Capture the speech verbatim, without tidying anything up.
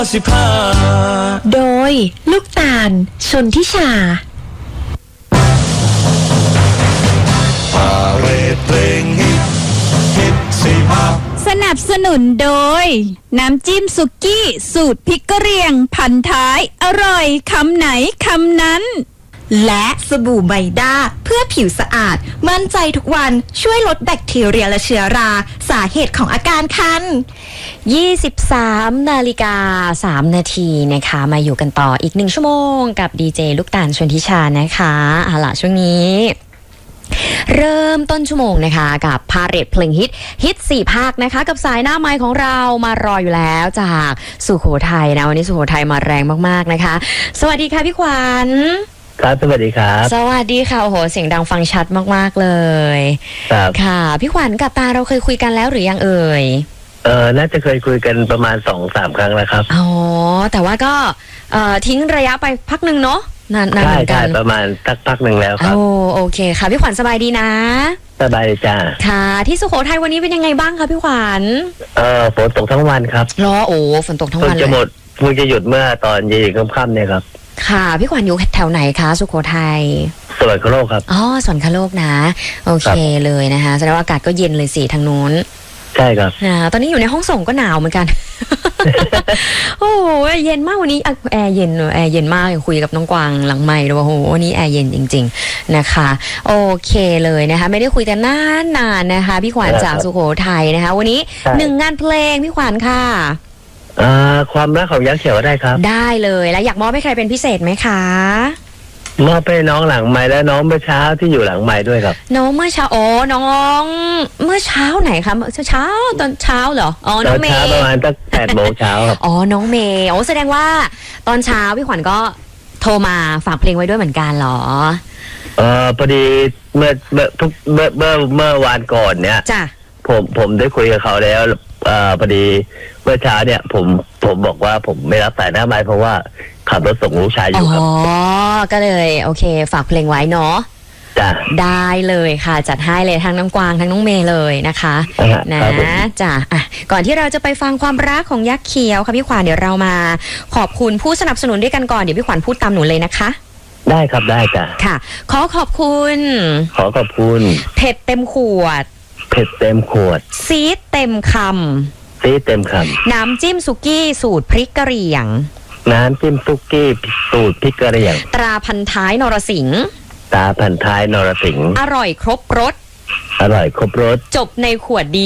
สิบห้าโดยลูกตาลชนทิชาพาเรดเพลงฮิตฮิตสิบห้าสนับสนุนโดยน้ำจิ้มสุกี้สูตรพริกกะเหรี่ยงพันท้ายอร่อยคำไหนคำนั้นและสบู่ไมด้าเพื่อผิวสะอาดมั่นใจทุกวันช่วยลดแบคทีเรียและเชื้อราสาเหตุของอาการคันยี่สิบสามนาฬิกาสามนาทีนะคะมาอยู่กันต่ออีกหนึ่งชั่วโมงกับดีเจลูกตาลชนทิชานะคะเอาล่ะช่วงนี้เริ่มต้นชั่วโมงนะคะกับพาเรดเพลงฮิตฮิตสี่ภาคนะคะกับสายหน้าไมค์ของเรามารออยู่แล้วจากสุโขทัยนะวันนี้สุโขทัยมาแรงมากๆนะคะสวัสดีค่ะพี่ขวัญครับสวัสดีครับสวัสดีค่ะโอ้โหเสียงดังฟังชัดมากๆเลยครับค่ะพี่ขวัญกับตาเราเคยคุยกันแล้วหรือยังเอ่ยเออน่าจะเคยคุยกันประมาณ สองสาม ครั้งแล้วครับอ๋อแต่ว่าก็เอ่อทิ้งระยะไปพักนึงเนาะนานๆเหมือนกันใช่ประมาณสักพักนึงแล้วครับโอ้โอเคค่ะพี่ขวัญสบายดีนะสบายจ้าค่ะที่สุโขทัยวันนี้เป็นยังไงบ้างคะพี่ขวัญเออฝนตกทั้งวันครับรอโอ้ฝนตกทั้งวันเลยจะหมดมึงจะหยุดเมื่อตอนเย็นค่ำๆเนี่ยครับค่ะพี่ขวัญอยู่แถวไหนคะสุโขทัยสวนคโลกครับอ๋อสวนคโลกนะโอเคเลยนะคะแสดงว่าอากาศก็เย็นเลยสิทางนู้นใช่ครับนะตอนนี้อยู่ในห้องส่งก็หนาวเหมือนกัน โอ้โหเย็นมากวันนี้แอร์เย็นแอร์เย็นมากคุยกับน้องกวางหลังไมค์ด้วยว่าโอ้โหวันนี้แอร์เย็นจริงๆนะคะโอเคเลยนะคะไม่ได้คุยกันนานๆนะคะพี่ขวัญจากสุโขทัยนะคะวันนี้หนึ่งงานเพลงพี่ขวัญค่ะอ่าความรักของยักษ์เขียวได้ครับได้เลยแล้วอยากมอบให้ใครเป็นพิเศษไหมคะมอบให้น้องหลังไม้และน้องเมื่อเช้าที่อยู่หลังไม้ด้วยครับน้องเมื่อเช้าโอ้น้องเมื่อเช้าไหนคะเมื่อเช้าตอนเช้าเหรออ๋อน้องเมย์ตอนเช้าประมาณตั้งแปดโมงเช้าครับอ๋อน้องเมย์โอ้แสดงว่าตอนเช้าพี่ขวัญก็โทรมาฝากเพลงไว้ด้วยเหมือนกันเหรอเออพอดีเมื่อเมื่อทุกเมื่อเมื่อเมื่อวานก่อนเนี้ยจ้ะผมผมได้คุยกับเขาแล้วเอ่อพอดีเมื่อเช้าเนี่ยผมผมบอกว่าผมไม่รับสายหน้าไม้เพราะว่าขับรถส่งลูกชายอยู่ครับอ๋อก็เลยโอเคฝากเพลงไว้เนาะจ้ะได้เลยค่ะจัดให้เลยทั้งน้องกวางทั้งน้องเมย์เลยนะคะนะจ้ะอ่ะก่อนที่เราจะไปฟังความรักของยักษ์เขียวค่ะพี่ขวัญเดี๋ยวเรามาขอบคุณผู้สนับสนุนด้วยกันก่อนเดี๋ยวพี่ขวัญพูดตามหนูเลยนะคะได้ครับได้จ้ะค่ะขอขอบคุณขอขอบคุณเผ็ดเต็มขวดเผ็ดเต็มขวดซีดเต็มคำซีดเต็มคำน้ำจิ้มสุกี้สูตรพริกกะเหรี่ยงน้ำจิ้มซุกี้สูตรพริกกะเหรี่ยงตราพันท้ายนรสิงห์ตราพันท้ายนรสิงห์อร่อยครบรสอร่อยครบรสจบในขวดดี